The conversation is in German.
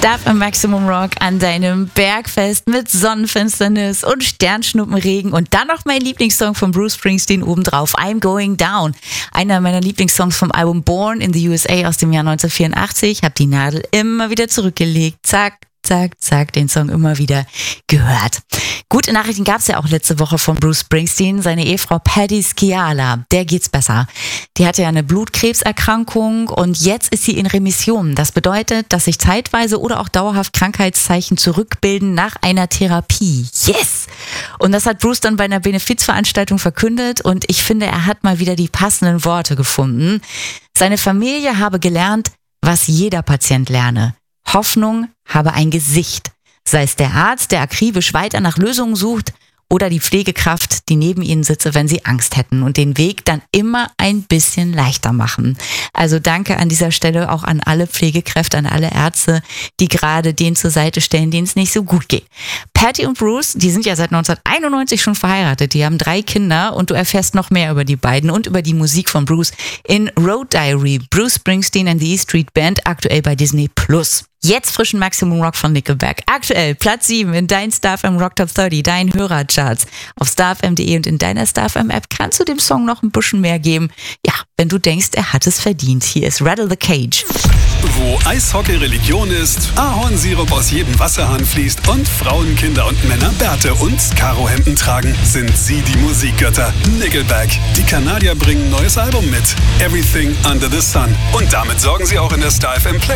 Star FM Maximum Rock an deinem Bergfest mit Sonnenfinsternis und Sternschnuppenregen und dann noch mein Lieblingssong von Bruce Springsteen obendrauf, I'm Going Down. Einer meiner Lieblingssongs vom Album Born in the USA aus dem Jahr 1984. Hab die Nadel immer wieder zurückgelegt. Zack, zack, zack, den Song immer wieder gehört. Gute Nachrichten gab es ja auch letzte Woche von Bruce Springsteen. Seine Ehefrau Patti Sciala, der geht's besser. Die hatte ja eine Blutkrebserkrankung und jetzt ist sie in Remission. Das bedeutet, dass sich zeitweise oder auch dauerhaft Krankheitszeichen zurückbilden nach einer Therapie. Yes! Und das hat Bruce dann bei einer Benefizveranstaltung verkündet und ich finde, er hat mal wieder die passenden Worte gefunden. Seine Familie habe gelernt, was jeder Patient lerne. Hoffnung habe ein Gesicht. Sei es der Arzt, der akribisch weiter nach Lösungen sucht, oder die Pflegekraft, die neben ihnen sitze, wenn sie Angst hätten und den Weg dann immer ein bisschen leichter machen. Also danke an dieser Stelle auch an alle Pflegekräfte, an alle Ärzte, die gerade denen zur Seite stellen, denen es nicht so gut geht. Patti und Bruce, die sind ja seit 1991 schon verheiratet. Die haben 3 Kinder und du erfährst noch mehr über die beiden und über die Musik von Bruce in Road Diary, Bruce Springsteen and the E Street Band, aktuell bei Disney+. Jetzt frischen Maximum Rock von Nickelback. Aktuell Platz 7 in deinen Star FM Rock Top 30, deinen Hörercharts. Auf starfm.de und in deiner Star FM App kannst du dem Song noch ein bisschen mehr geben. Ja, wenn du denkst, er hat es verdient. Hier ist Rattle the Cage. Wo Eishockey Religion ist, Ahornsirup aus jedem Wasserhahn fließt und Frauen, Kinder und Männer Bärte und Karohemden tragen, sind sie die Musikgötter. Nickelback. Die Kanadier bringen ein neues Album mit. Everything Under the Sun. Und damit sorgen sie auch in der Star FM Play